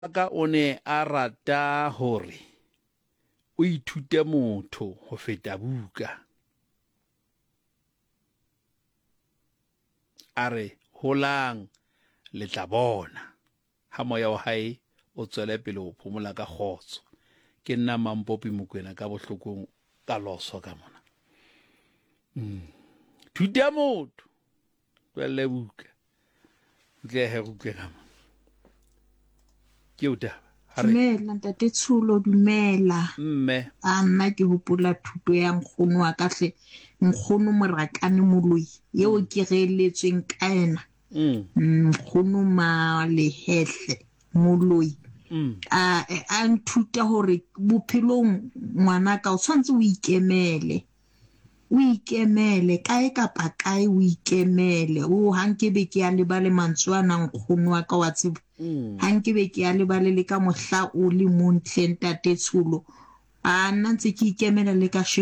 ka o ne a rata hore o ithute motho go feta buka. A re holang le tla bona ha moya wa hae o tswele pele o phomola ka kgotso. Ke nna Mampopi Mokwena ka bohlokong ka loso ka mona. Thuta motho tswele buka tle he go tle ka mona. Ke o taba dumela ntate Tshulo, dumela. mme Nna ke hopola thuto ya nkgono wa ka hle, nkgono Morakane Moloi yeo ke reeletsweng ka ena. Nkgono Malehehle Moloi a nthuta hore bophelong ngwanaka o tshwantse o ikemele kae kapa kae, o ikemele. Ha nkebe ke a lebale mantswe ana nkgono wa ka wa tseba, ha nkebe ke a lebale le ka mohla o le montle ntate Tshulo. Nna ntse ke ikemela le ka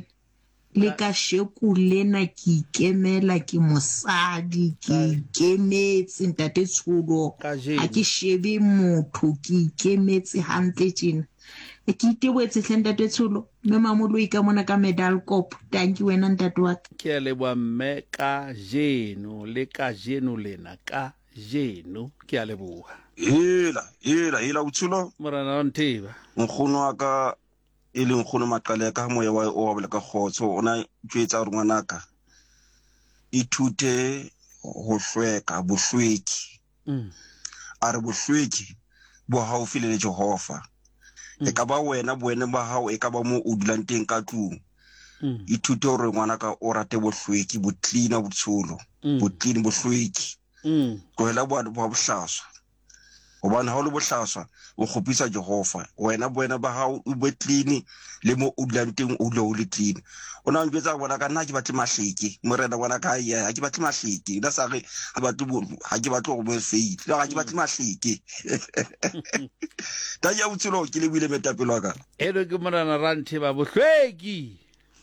sheku lena ke ikemela, ke mosadi, ke ikemetse ntate Tshulo. Ha ke shebe motho, ke ikemetse hantle tjena. Ke itebetse hle ntate Tshulo, mme Mamoloi ka mona ka medal cop. Tanki wena ntate wa ka. ke a leboa mme ka jeno le ka jeno lena ka jeno ke a leboa. Hela o Tshulo Morana wa Ntheba. nkgono wa ka e leng nkgono Maqale ka moya wa o wa bole ka khotso ona tjwetsa hore ngwanaka ithute ho hlweka bohlweki. A re bohlweki bo haufi le Jehova. E ka ba wena boene ba hao, e ka ba mo o dulang teng ka tlung. Ithute hore ngwanaka o rate bohlweki, bo clean bo Tshulo, bo clean bohlweki. Tlohela bo bohlaswa, hobane ha o le bohlaswa o kgopisa Jehova. Wena boena ba hao o be clean, le mo o dulang teng o dule o le clean. O na ntjwetsa bona ka nna ke batle mahleke, morena bona ka ya ha ke batle mahleke. Nda sa re ha ke batle go mo fail, ha ke batle mahleke. Ta ya Tshulo ke le buile metapelo wa ka. Ero ke Morana ra Ntheba bohlweki.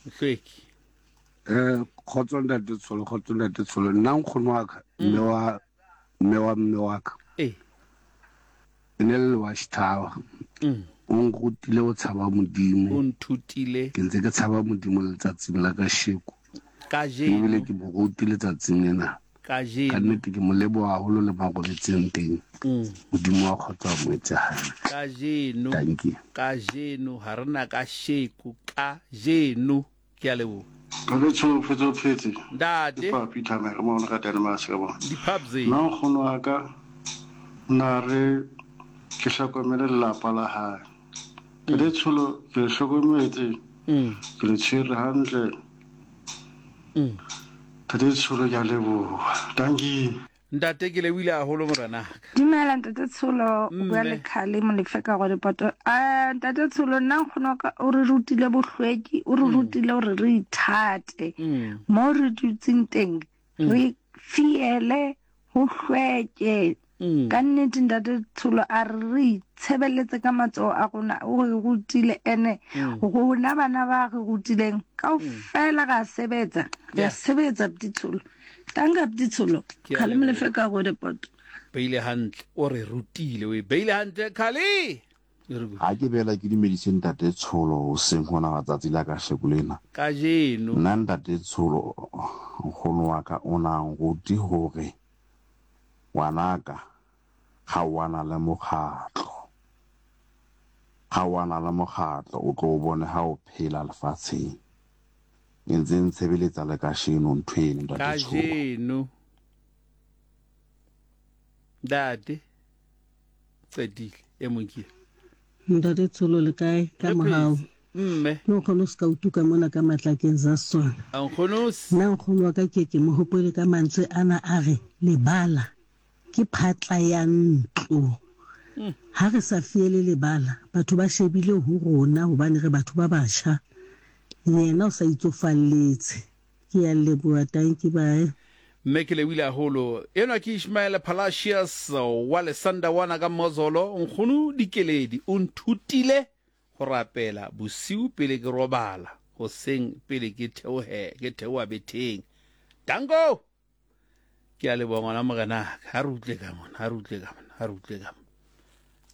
Khotso ntate Tshulo nna nkgono wa ka mme wa ka e ne le wa Xithaba. O nrutile ho tshaba Modimo, o nthutile ke ntse ke tshaba Modimo letsatsing la ka sheko ka jeno, ebile ke mo rutile letsatsing lena ka ka nnete. Ke mo leboha haholo le maroletseng teng. Modimo wa kgotso a mo etse hantle ka jeno, tanki ka jeno ha rena ka sheko ka jeno ke a leboha. Ka le tsho phetse Ntate papi thama re mo ka tana ma se ka bona diphabse na nkgono wa ka na re ke hlokomele lelapa la hae. Ka le Tshulo ke hlokometse ke le tshwere hantle. Ka le Tshulo ya leboha tanki. Ntate ke lebile haholo morana. Dumela ntate Tshulo, o bua le Khale Molefe ka go dipoto. Ntate Tshulo nna nkgono ka o re rutile bohlweki, o re rutile hore re ithate mo re dutseng teng, re fiele ho hlweke. Ka nnete ntate Tshulo a re itshebeletse ka matsoho a rona, o re rutile ene rona bana ba re rutileng kaofela ra sebetsa, re sebetsa Tshulo. Tanga Tshulo Khale Molefe ka go dipoto. Beile hantle o re rutile we beile hantle Khale. Ha ke bela ke dumedise ntate Tshulo o seng hona matsatsi la ka shekolena ka jeno. Nna ntate Tshulo nkgono wa ka o na nruti hore ngwanaka ga wana le mokgatlo o tlo o bone ha o phela lefatsheng. Ntse ntshebeletsa le ka sheno nthweno ntate ka Tshulo. jeno date tsedile e mongki ntate Tshulo le kae ka mohau no khono ska utuka mona ka matlakeng za sona nkgonos nna nkgono wa ka ke mo hopole ka mantswe ana a re lebala ke phatla ya ntlo. Ha re sa fiele lebala batho ba shebile ho rona hobane re batho ba basha, yena o sa itsofalletse. Ke ya leboha tanki bae mme ke lebile haholo. Eno ke Ishmael Palacios wa Lesanda wana ka Mozolo. Nkgono Dikeledi o nthutile go rapela bosiu pele ke robala, hoseng pele ke theoha betheng. Tango ke a leboha ngwana mogana ha re utle ka mona.